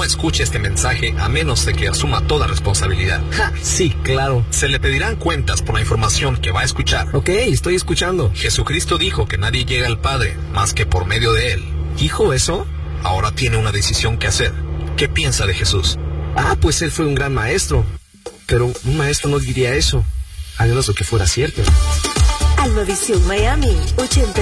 no escuche este mensaje a menos de que asuma toda responsabilidad. Ja, sí, claro. Se le pedirán cuentas por la información que va a escuchar. Ok, estoy escuchando. Jesucristo dijo que nadie llega al Padre más que por medio de Él. ¿Dijo eso? Ahora tiene una decisión que hacer. ¿Qué piensa de Jesús? Pues él fue un gran maestro. Pero un maestro no diría eso, a menos de que fuera cierto. Almavisión Miami 80.